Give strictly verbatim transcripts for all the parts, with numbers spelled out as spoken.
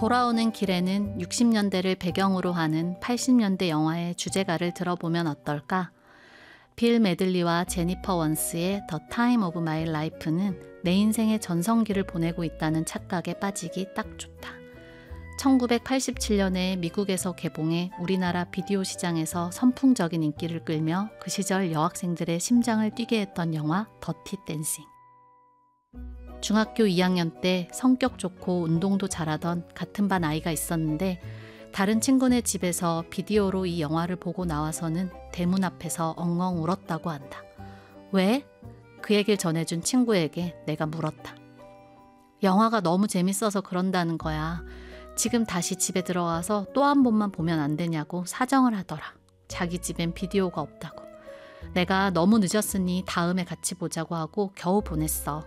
돌아오는 길에는 육십 년대를 배경으로 하는 팔십 년대 영화의 주제가를 들어보면 어떨까? 빌 메들리와 제니퍼 원스의 The Time of My Life는 내 인생의 전성기를 보내고 있다는 착각에 빠지기 딱 좋다. 천구백팔십칠 년에 미국에서 개봉해 우리나라 비디오 시장에서 선풍적인 인기를 끌며 그 시절 여학생들의 심장을 뛰게 했던 영화 더티 댄싱. 중학교 이 학년 때 성격 좋고 운동도 잘하던 같은 반 아이가 있었는데 다른 친구네 집에서 비디오로 이 영화를 보고 나와서는 대문 앞에서 엉엉 울었다고 한다. 왜? 그 얘기를 전해준 친구에게 내가 물었다. 영화가 너무 재밌어서 그런다는 거야. 지금 다시 집에 들어가서 또 한 번만 보면 안 되냐고 사정을 하더라. 자기 집엔 비디오가 없다고. 내가 너무 늦었으니 다음에 같이 보자고 하고 겨우 보냈어.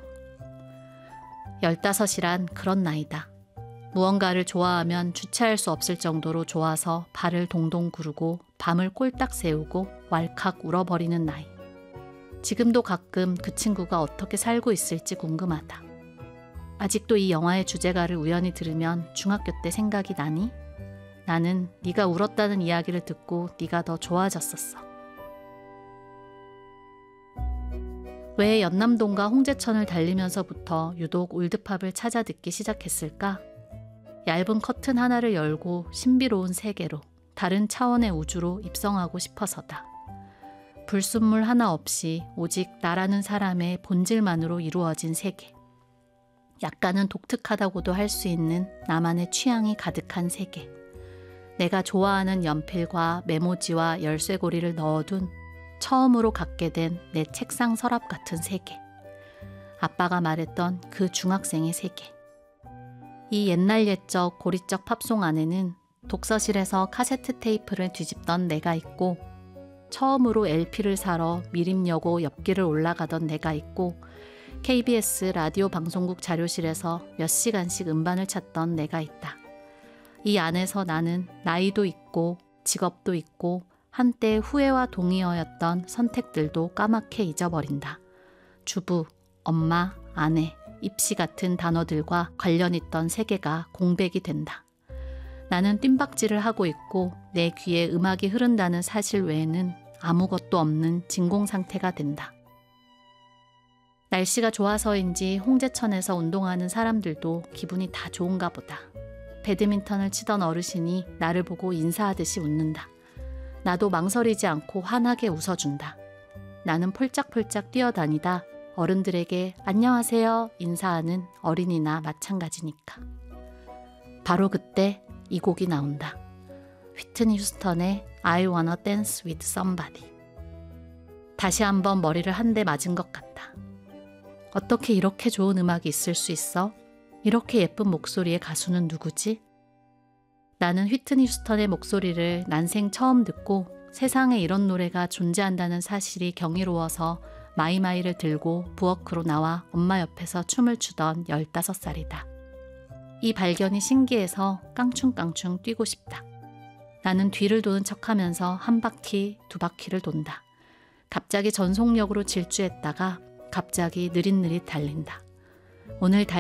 열다섯이란 그런 나이다. 무언가를 좋아하면 주체할 수 없을 정도로 좋아서 발을 동동 구르고 밤을 꼴딱 새우고 왈칵 울어버리는 나이. 지금도 가끔 그 친구가 어떻게 살고 있을지 궁금하다. 아직도 이 영화의 주제가를 우연히 들으면 중학교 때 생각이 나니? 나는 네가 울었다는 이야기를 듣고 네가 더 좋아졌었어. 왜 연남동과 홍제천을 달리면서부터 유독 올드팝을 찾아 듣기 시작했을까? 얇은 커튼 하나를 열고 신비로운 세계로, 다른 차원의 우주로 입성하고 싶어서다. 불순물 하나 없이 오직 나라는 사람의 본질만으로 이루어진 세계. 약간은 독특하다고도 할 수 있는 나만의 취향이 가득한 세계. 내가 좋아하는 연필과 메모지와 열쇠고리를 넣어둔 처음으로 갖게 된 내 책상 서랍 같은 세계. 아빠가 말했던 그 중학생의 세계. 이 옛날 옛적 고리적 팝송 안에는 독서실에서 카세트 테이프를 뒤집던 내가 있고, 처음으로 엘피를 사러 미림여고 옆길을 올라가던 내가 있고, 케이비에스 라디오 방송국 자료실에서 몇 시간씩 음반을 찾던 내가 있다. 이 안에서 나는 나이도 있고 직업도 있고 한때 후회와 동의어였던 선택들도 까맣게 잊어버린다. 주부, 엄마, 아내, 입시 같은 단어들과 관련 있던 세계가 공백이 된다. 나는 뜀박질을 하고 있고 내 귀에 음악이 흐른다는 사실 외에는 아무것도 없는 진공 상태가 된다. 날씨가 좋아서인지 홍제천에서 운동하는 사람들도 기분이 다 좋은가 보다. 배드민턴을 치던 어르신이 나를 보고 인사하듯이 웃는다. 나도 망설이지 않고 환하게 웃어준다. 나는 폴짝폴짝 뛰어다니다 어른들에게 안녕하세요 인사하는 어린이나 마찬가지니까. 바로 그때 이 곡이 나온다. 휘트니 휴스턴의 I wanna dance with somebody. 다시 한번 머리를 한 대 맞은 것 같다. 어떻게 이렇게 좋은 음악이 있을 수 있어? 이렇게 예쁜 목소리의 가수는 누구지? 나는 휘트니 휴스턴의 목소리를 난생 처음 듣고 세상에 이런 노래가 존재한다는 사실이 경이로워서 마이마이를 들고 부엌으로 나와 엄마 옆에서 춤을 추던 열다섯 살이다. 이 발견이 신기해서 깡충깡충 뛰고 싶다. 나는 뒤를 도는 척하면서 한 바퀴, 두 바퀴를 돈다. 갑자기 전속력으로 질주했다가 갑자기 느릿느릿 달린다. 오늘 달